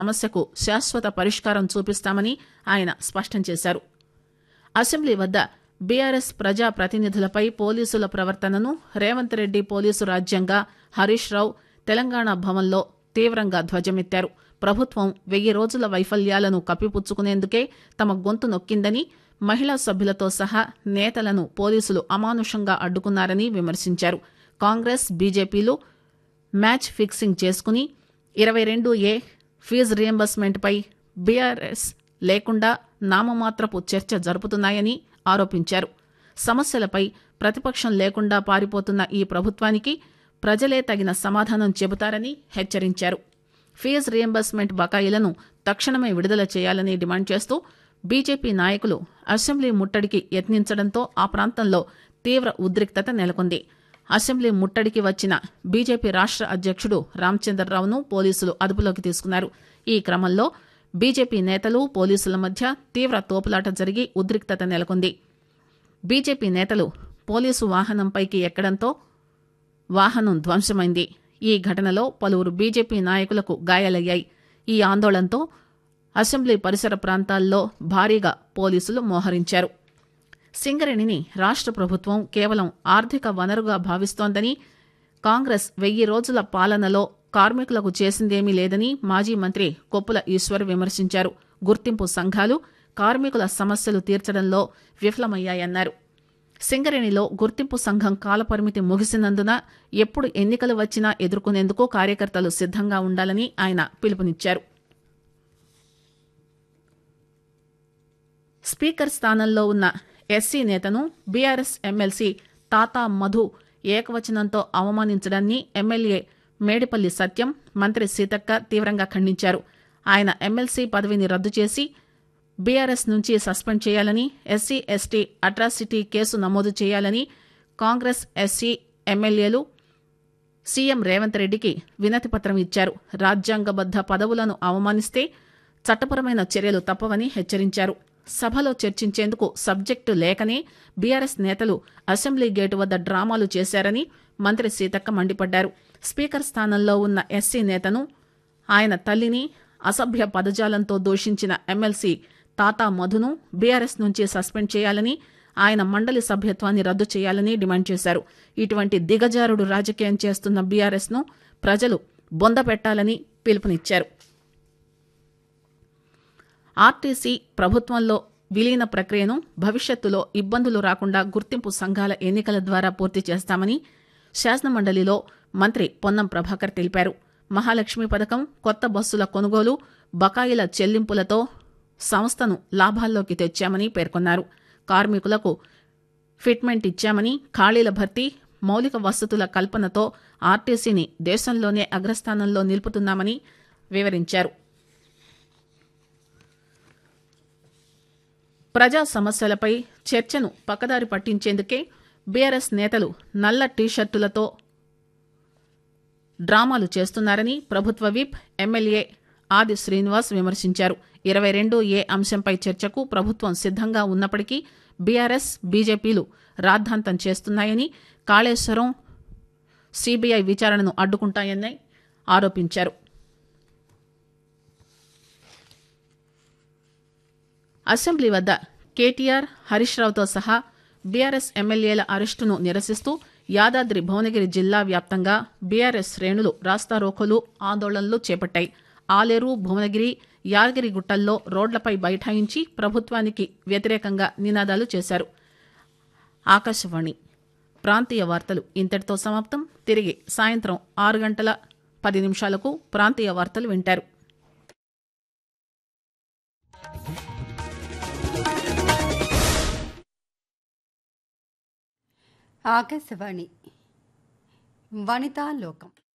సమస్యకు శాశ్వత పరిష్కారం చూపిస్తామని ఆయన స్పష్టం చేశారు. అసెంబ్లీ వద్ద బీఆర్ఎస్ ప్రజా ప్రతినిధులపై పోలీసుల ప్రవర్తనను రేవంత్ రెడ్డి పోలీసు రాజ్యంగా హరీష్ రావు తెలంగాణ భవన్లో తీవ్రంగా ధ్వజమెత్తారు. ప్రభుత్వం 1000 రోజుల వైఫల్యాలను కప్పిపుచ్చుకునేందుకే తమ గొంతు నొక్కిందని, మహిళా సభ్యులతో సహా నేతలను పోలీసులు అమానుషంగా అడ్డుకున్నారని విమర్శించారు. కాంగ్రెస్, బీజేపీలు మ్యాచ్ ఫిక్సింగ్ చేసుకుని 22A ఫీజు రియంబర్స్మెంట్పై బీఆర్ఎస్ లేకుండా నామమాత్రపు చర్చ జరుపుతున్నాయని ఆరోపించారు. సమస్యలపై ప్రతిపక్షం లేకుండా పారిపోతున్న ఈ ప్రభుత్వానికి ప్రజలే తగిన సమాధానం చెబుతారని హెచ్చరించారు. ఫీజు రియంబర్స్మెంట్ బకాయిలను తక్షణమే విడుదల చేయాలని డిమాండ్ చేస్తూ బీజేపీ నాయకులు అసెంబ్లీ ముట్టడికి యత్నించడంతో ఆ ప్రాంతంలో తీవ్ర ఉద్రిక్తత నెలకొంది. అసెంబ్లీ ముట్టడికి వచ్చిన బీజేపీ రాష్ట్ర అధ్యక్షుడు రామచంద్రరావును పోలీసులు అదుపులోకి తీసుకున్నారు. ఈ క్రమంలో బీజేపీ నేతలు, పోలీసుల మధ్య తీవ్ర తోపులాట జరిగి ఉద్రిక్తత నెలకొంది. బీజేపీ నేతలు పోలీసు వాహనంపైకి ఎక్కడంతో వాహనం ధ్వంసమైంది. ఈ ఘటనలో పలువురు బీజేపీ నాయకులకు గాయాలయ్యాయి. ఈ ఆందోళనతో అసెంబ్లీ పరిసర ప్రాంతాల్లో భారీగా పోలీసులు మోహరించారు. సింగరేణిని రాష్ట్ర ప్రభుత్వం కేవలం ఆర్థిక వనరుగా భావిస్తోందని, కాంగ్రెస్ 1000 రోజుల పాలనలో కార్మికులకు చేసిందేమీ లేదని మాజీ మంత్రి కొప్పుల ఈశ్వర్ విమర్శించారు. గుర్తింపు సంఘాలు కార్మికుల సమస్యలు తీర్చడంలో విఫలమయ్యాయన్నారు. సింగరేణిలో గుర్తింపు సంఘం కాలపరిమితి ముగిసినందున ఎప్పుడు ఎన్నికలు వచ్చినా ఎదుర్కొనేందుకు కార్యకర్తలు సిద్ధంగా ఉండాలని ఆయన పిలుపునిచ్చారు. స్పీకర్ స్థానంలో ఉన్న ఎస్సీ నేతను బీఆర్ఎస్ ఎమ్మెల్సీ తాతా మధు ఏకవచనంతో అవమానించడాన్ని ఎమ్మెల్యే మేడిపల్లి సత్యం, మంత్రి సీతక్క తీవ్రంగా ఖండించారు. ఆయన ఎమ్మెల్సీ పదవిని రద్దు చేసి బీఆర్ఎస్ నుంచి సస్పెండ్ చేయాలని, ఎస్సీ ఎస్టీ అట్రాసిటీ కేసు నమోదు చేయాలని కాంగ్రెస్ ఎస్సీ ఎమ్మెల్యేలు సీఎం రేవంత్ రెడ్డికి వినతిపత్రం ఇచ్చారు. రాజ్యాంగబద్ద పదవులను అవమానిస్తే చట్టపరమైన చర్యలు తప్పవని హెచ్చరించారు. సభలో చర్చించేందుకు సబ్జెక్టు లేకనే బీఆర్ఎస్ నేతలు అసెంబ్లీ గేటు వద్ద డ్రామాలు చేశారని మంత్రి సీతక్క మండిపడ్డారు. స్పీకర్ స్థానంలో ఉన్న ఎస్సీ నేతను, ఆయన తల్లిని అసభ్య పదజాలంతో దూషించిన ఎమ్మెల్సీ తాతా మధును బీఆర్ఎస్ నుంచి సస్పెండ్ చేయాలని, ఆయన మండలి సభ్యత్వాన్ని రద్దు చేయాలని డిమాండ్ చేశారు. ఇటువంటి దిగజారుడు రాజకీయం చేస్తున్న బీఆర్ఎస్ ను ప్రజలు బొందపెట్టాలని పిలుపునిచ్చారు. ఆర్టీసీ ప్రభుత్వంలో విలీన ప్రక్రియను భవిష్యత్తులో ఇబ్బందులు రాకుండా గుర్తింపు సంఘాల ఎన్నికల ద్వారా పూర్తి చేస్తామని శాసనమండలిలో మంత్రి పొన్నం ప్రభాకర్ తెలిపారు. మహాలక్ష్మి పథకం, కొత్త బస్సుల కొనుగోలు, బకాయిల చెల్లింపులతో సంస్థను లాభాల్లోకి తెచ్చామని పేర్కొన్నారు. కార్మికులకు ఫిట్మెంట్ ఇచ్చామని, ఖాళీల భర్తీ, మౌలిక వసతుల కల్పనతో ఆర్టీసీని దేశంలోనే అగ్రస్థానంలో నిలుపుతున్నామని వివరించారు. ప్రజా సమస్యలపై చర్చను పక్కదారి పట్టించేందుకే బీఆర్ఎస్ నేతలు నల్ల టీషర్టులతో డ్రామాలు చేస్తున్నారని ప్రభుత్వ విప్ ఎమ్మెల్యే ఆది శ్రీనివాస్ విమర్శించారు. 22A అంశంపై చర్చకు ప్రభుత్వం సిద్ధంగా ఉన్నప్పటికీ బీఆర్ఎస్, బీజేపీలు రాద్ధాంతం చేస్తున్నాయని, కాళేశ్వరం సీబీఐ విచారణను అడ్డుకుంటాయని ఆరోపించారు. అసెంబ్లీ వద్ద కేటీఆర్, హరీష్ రావుతో సహా బీఆర్ఎస్ ఎమ్మెల్యేల అరెస్టును నిరసిస్తూ యాదాద్రి భువనగిరి జిల్లా వ్యాప్తంగా బీఆర్ఎస్ శ్రేణులు రాస్తారోకోలు, ఆందోళనలు చేపట్టాయి. ఆలేరు, భువనగిరి, యాదగిరిగుట్టల్లో రోడ్లపై బైఠాయించి ప్రభుత్వానికి వ్యతిరేకంగా నినాదాలు చేశారు. ఆకాశవాణి ప్రాంతీయ వార్తలు ఇంతటితో సమాప్తం. తిరిగి సాయంత్రం 6:10 ప్రాంతీయ వార్తలు వింటారు. ఆకాశవాణి వనితా లోకం.